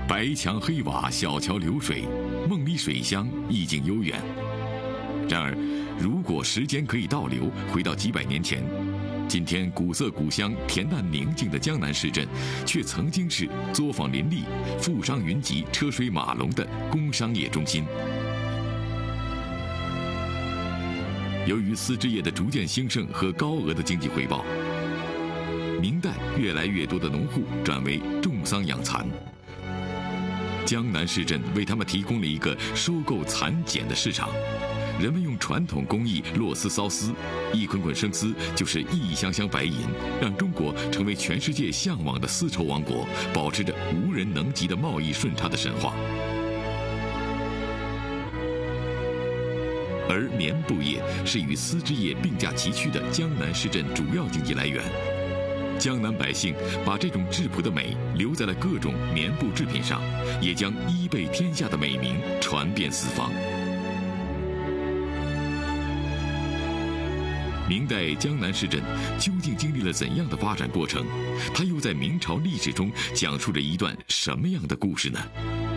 白墙黑瓦，小桥流水，梦里水乡，意境悠远。然而，如果时间可以倒流，回到几百年前，今天古色古香、恬淡宁静的江南市镇，却曾经是作坊林立、富商云集、车水马龙的工商业中心。由于丝织业的逐渐兴盛和高额的经济回报，明代越来越多的农户转为种桑养蚕。江南市镇为他们提供了一个收购蚕茧的市场。人们用传统工艺络丝缫丝，一捆捆生丝就是一箱箱白银，让中国成为全世界向往的丝绸王国，保持着无人能及的贸易顺差的神话。而棉布业是与丝织业并驾齐驱的江南市镇主要经济来源。江南百姓把这种质朴的美留在了各种棉布制品上，也将一贝天下的美名传遍四方。明代江南市镇究竟经历了怎样的发展过程？它又在明朝历史中讲述着一段什么样的故事呢？